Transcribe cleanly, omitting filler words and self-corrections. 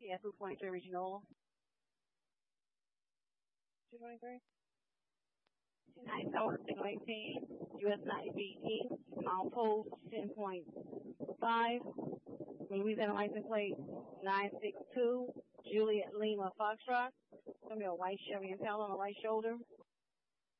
Yeah, 223 Regional. 223. 618, US 90BE, Mount Post 10.5, Louisiana license plate 962, Juliet Lima Foxtrot. It's going to be a white Chevy Impala on the right shoulder.